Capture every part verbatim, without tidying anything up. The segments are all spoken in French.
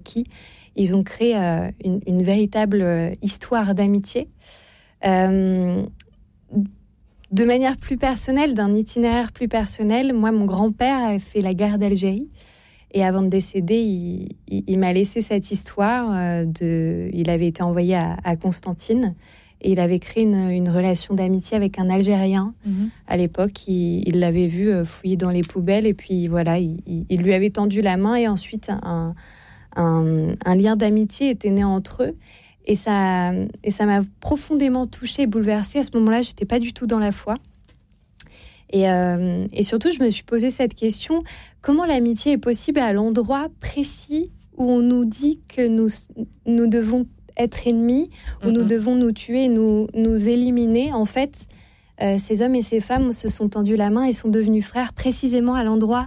qui. Ils ont créé euh, une, une véritable euh, histoire d'amitié. Euh, de manière plus personnelle, d'un itinéraire plus personnel, moi, mon grand-père a fait la guerre d'Algérie. Et avant de décéder, il, il, il m'a laissé cette histoire. Euh, de, il avait été envoyé à, à Constantine et il avait créé une, une relation d'amitié avec un Algérien. Mmh. À l'époque, il, il l'avait vu fouiller dans les poubelles et puis voilà, il, il, il lui avait tendu la main et ensuite un, un, un lien d'amitié était né entre eux. Et ça, et ça m'a profondément touchée et bouleversée. À ce moment-là, je n'étais pas du tout dans la foi. Et, euh, et surtout, je me suis posé cette question, comment l'amitié est possible à l'endroit précis où on nous dit que nous, nous devons être ennemis, où mm-hmm. nous devons nous tuer, nous, nous éliminer. En fait, euh, ces hommes et ces femmes se sont tendus la main et sont devenus frères précisément à l'endroit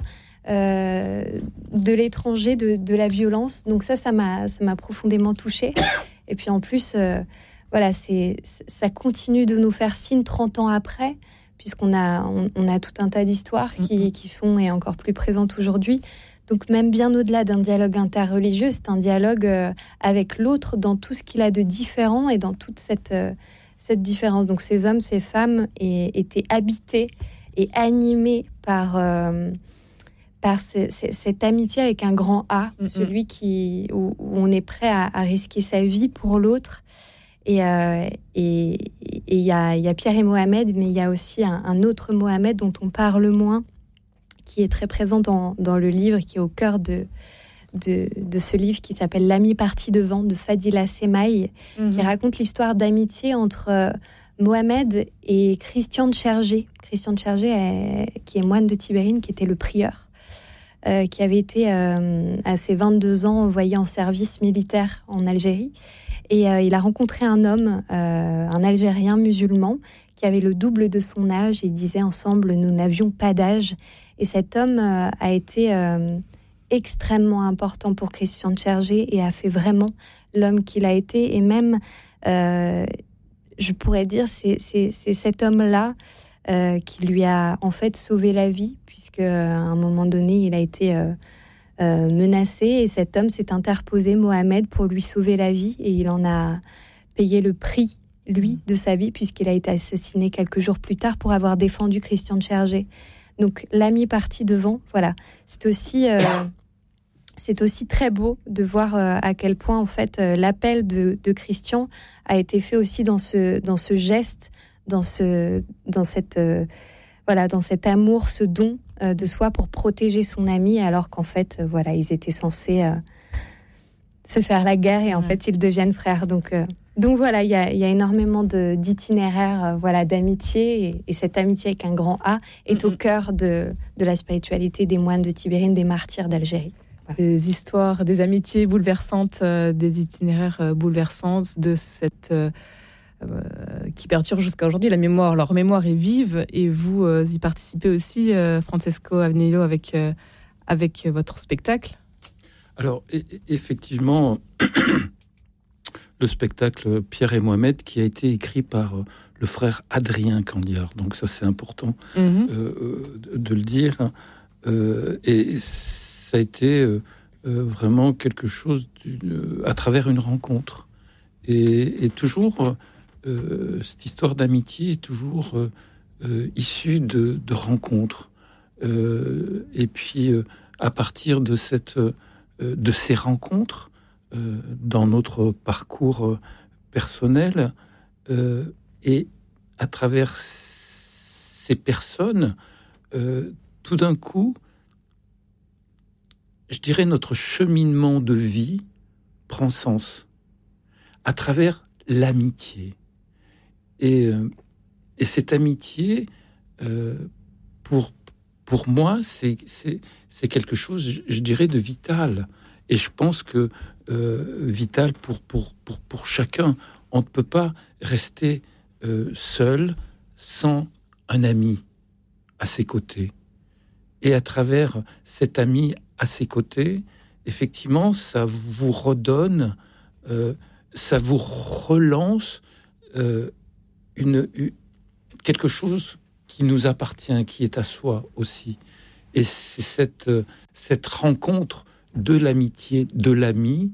euh, de l'étranger, de, de la violence. Donc ça, ça m'a, ça m'a profondément touchée. Et puis en plus, euh, voilà, c'est, ça continue de nous faire signe trente ans après, puisqu'on a, on, on a tout un tas d'histoires qui, qui sont et encore plus présentes aujourd'hui. Donc même bien au-delà d'un dialogue interreligieux, c'est un dialogue euh, avec l'autre dans tout ce qu'il a de différent et dans toute cette, euh, cette différence. Donc ces hommes, ces femmes et, étaient habités et animés par, euh, par ce, ce, cette amitié avec un grand A, mm-hmm. celui qui, où, où on est prêt à, à risquer sa vie pour l'autre. Et il euh, et, et y, a, y a Pierre et Mohamed, mais il y a aussi un, un autre Mohamed dont on parle moins, qui est très présent dans, dans le livre, qui est au cœur de, de, de ce livre qui s'appelle L'ami parti devant de Fadila Semaï, mmh. qui raconte l'histoire d'amitié entre euh, Mohamed et Christian de Chergé. Christian de Chergé, est, qui est moine de Tibérine, qui était le prieur, euh, qui avait été euh, à ses vingt-deux ans envoyé en service militaire en Algérie. Et euh, il a rencontré un homme, euh, un Algérien musulman, qui avait le double de son âge. Ils disaient ensemble, nous n'avions pas d'âge. Et cet homme euh, a été euh, extrêmement important pour Christian de Chergé et a fait vraiment l'homme qu'il a été. Et même, euh, je pourrais dire, c'est, c'est, c'est cet homme-là euh, qui lui a en fait sauvé la vie, puisque à un moment donné, il a été... Euh, Euh, menacé, et cet homme s'est interposé, Mohamed, pour lui sauver la vie, et il en a payé le prix, lui, de sa vie, puisqu'il a été assassiné quelques jours plus tard pour avoir défendu Christian de Chergé. Donc l'ami parti devant, voilà, c'est aussi euh, c'est aussi très beau de voir euh, à quel point en fait euh, l'appel de, de Christian a été fait aussi dans ce dans ce geste, dans ce dans cette euh, voilà, dans cet amour, ce don euh, de soi pour protéger son ami, alors qu'en fait, euh, voilà, ils étaient censés euh, se faire la guerre et en mmh. fait, ils deviennent frères. Donc, euh, donc voilà, il y a, y a énormément de, d'itinéraires, euh, voilà, d'amitié, et, et cette amitié avec un grand A est mmh. au cœur de, de la spiritualité des moines de Tibérine, des martyrs d'Algérie. Voilà. Des histoires, des amitiés bouleversantes, euh, des itinéraires euh, bouleversants de cette... Euh, Euh, qui perturbe jusqu'à aujourd'hui la mémoire. Leur mémoire est vive et vous euh, y participez aussi, euh, Francesco Avenello, avec, euh, avec votre spectacle. Alors, e- effectivement, le spectacle Pierre et Mohamed, qui a été écrit par euh, le frère Adrien Candiar. Donc ça, c'est important mm-hmm. euh, de, de le dire. Euh, et ça a été euh, euh, vraiment quelque chose d'une, à travers une rencontre. Et, et toujours... Euh, cette histoire d'amitié est toujours euh, euh, issue de, de rencontres. Euh, et puis, euh, à partir de, cette, euh, de ces rencontres, euh, dans notre parcours euh, personnel, euh, et à travers ces personnes, euh, tout d'un coup, je dirais, notre cheminement de vie prend sens à travers l'amitié. Et, euh, et cette amitié, euh, pour, pour moi, c'est, c'est, c'est quelque chose, je, je dirais, de vital. Et je pense que euh, vital pour, pour, pour, pour chacun. On ne peut pas rester euh, seul sans un ami à ses côtés. Et à travers cet ami à ses côtés, effectivement, ça vous redonne, euh, ça vous relance euh, Une, une, quelque chose qui nous appartient, qui est à soi aussi. Et c'est cette, cette rencontre de l'amitié, de l'ami,